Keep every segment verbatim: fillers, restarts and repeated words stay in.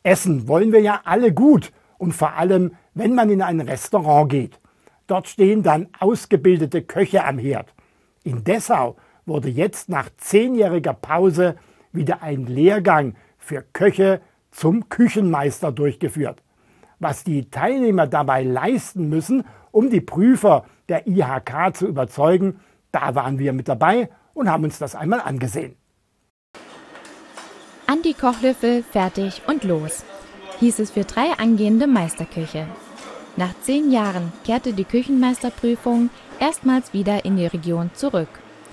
Essen wollen wir ja alle gut und vor allem, wenn man in ein Restaurant geht. Dort stehen dann ausgebildete Köche am Herd. In Dessau wurde jetzt nach zehnjähriger Pause wieder ein Lehrgang für Köche zum Küchenmeister durchgeführt. Was die Teilnehmer dabei leisten müssen, um die Prüfer der I H K zu überzeugen, da waren wir mit dabei und haben uns das einmal angesehen. An die Kochlöffel, fertig und los, hieß es für drei angehende Meisterköche. Nach zehn Jahren kehrte die Küchenmeisterprüfung erstmals wieder in die Region zurück.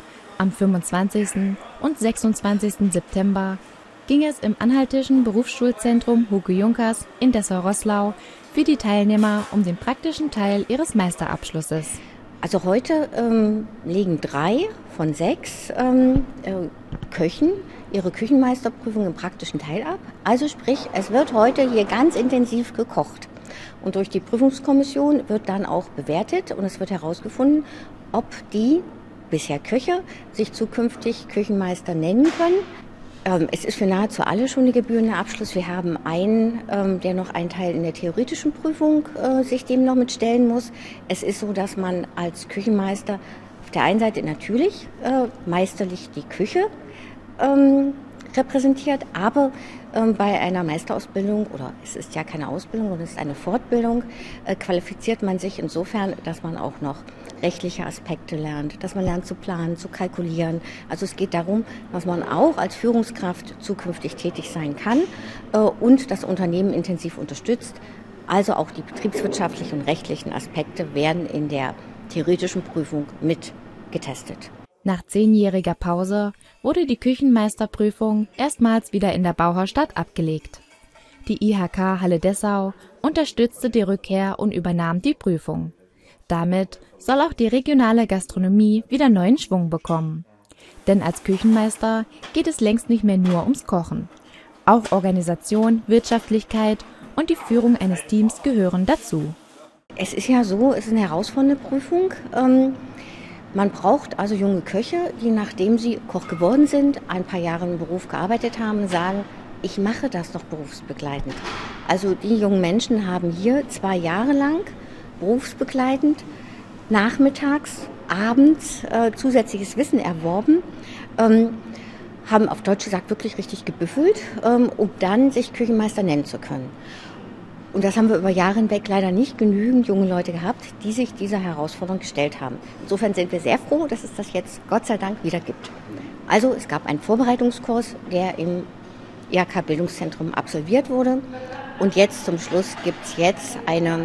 Am fünfundzwanzigsten und sechsundzwanzigsten September ging es im Anhaltischen Berufsschulzentrum Hugo Junkers in Dessau-Roßlau für die Teilnehmer um den praktischen Teil ihres Meisterabschlusses. Also heute ähm, legen drei von sechs ähm, äh, Köchen ihre Küchenmeisterprüfung im praktischen Teil ab. Also sprich, es wird heute hier ganz intensiv gekocht. Und durch die Prüfungskommission wird dann auch bewertet und es wird herausgefunden, ob die bisher Köche sich zukünftig Küchenmeister nennen können. Ähm, es ist für nahezu alle schon der gebührende Abschluss. Wir haben einen, ähm, der noch einen Teil in der theoretischen Prüfung äh, sich dem noch mitstellen muss. Es ist so, dass man als Küchenmeister auf der einen Seite natürlich äh, meisterlich die Küche ähm, repräsentiert, aber ähm, bei einer Meisterausbildung, oder es ist ja keine Ausbildung, sondern es ist eine Fortbildung, äh, qualifiziert man sich insofern, dass man auch noch rechtliche Aspekte lernt, dass man lernt zu planen, zu kalkulieren. Also es geht darum, dass man auch als Führungskraft zukünftig tätig sein kann äh, und das Unternehmen intensiv unterstützt. Also auch die betriebswirtschaftlichen und rechtlichen Aspekte werden in der theoretischen Prüfung mit getestet. Nach zehnjähriger Pause wurde die Küchenmeisterprüfung erstmals wieder in der Bauhausstadt abgelegt. Die I H K Halle Dessau unterstützte die Rückkehr und übernahm die Prüfung. Damit soll auch die regionale Gastronomie wieder neuen Schwung bekommen. Denn als Küchenmeister geht es längst nicht mehr nur ums Kochen. Auch Organisation, Wirtschaftlichkeit und die Führung eines Teams gehören dazu. Es ist ja so, es ist eine herausfordernde Prüfung. Ähm Man braucht also junge Köche, die, nachdem sie Koch geworden sind, ein paar Jahre im Beruf gearbeitet haben, sagen, ich mache das doch berufsbegleitend. Also die jungen Menschen haben hier zwei Jahre lang berufsbegleitend, nachmittags, abends äh, zusätzliches Wissen erworben, ähm, haben auf Deutsch gesagt wirklich richtig gebüffelt, ähm, um dann sich Küchenmeister nennen zu können. Und das haben wir über Jahre hinweg leider nicht genügend junge Leute gehabt, die sich dieser Herausforderung gestellt haben. Insofern sind wir sehr froh, dass es das jetzt Gott sei Dank wieder gibt. Also es gab einen Vorbereitungskurs, der im I H K-Bildungszentrum absolviert wurde. Und jetzt zum Schluss gibt es jetzt eine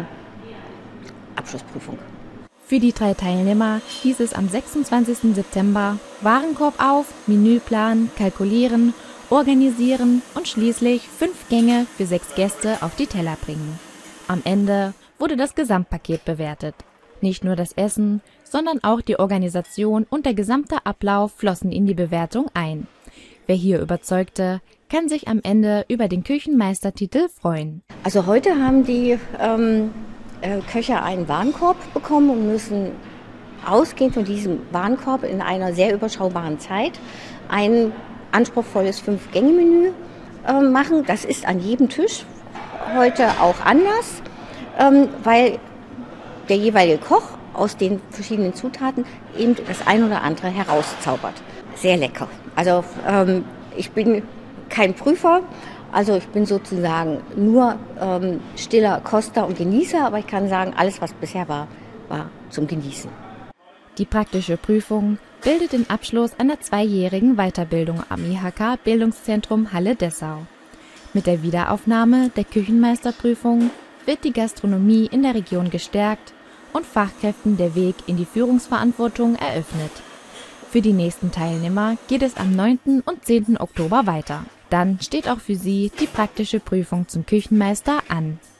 Abschlussprüfung. Für die drei Teilnehmer hieß es am sechsundzwanzigsten September Warenkorb auf, Menüplan, kalkulieren, organisieren und schließlich fünf Gänge für sechs Gäste auf die Teller bringen. Am Ende wurde das Gesamtpaket bewertet. Nicht nur das Essen, sondern auch die Organisation und der gesamte Ablauf flossen in die Bewertung ein. Wer hier überzeugte, kann sich am Ende über den Küchenmeistertitel freuen. Also heute haben die ähm, äh, Köche einen Warenkorb bekommen und müssen ausgehend von diesem Warenkorb in einer sehr überschaubaren Zeit ein anspruchsvolles Fünf-Gänge-Menü äh, machen. Das ist an jedem Tisch heute auch anders, ähm, weil der jeweilige Koch aus den verschiedenen Zutaten eben das ein oder andere herauszaubert. Sehr lecker. Also ähm, ich bin kein Prüfer, also ich bin sozusagen nur ähm, stiller Koster und Genießer, aber ich kann sagen, alles, was bisher war, war zum Genießen. Die praktische Prüfung bildet den Abschluss einer zweijährigen Weiterbildung am I H K-Bildungszentrum Halle Dessau. Mit der Wiederaufnahme der Küchenmeisterprüfung wird die Gastronomie in der Region gestärkt und Fachkräften der Weg in die Führungsverantwortung eröffnet. Für die nächsten Teilnehmer geht es am neunten und zehnten Oktober weiter. Dann steht auch für sie die praktische Prüfung zum Küchenmeister an.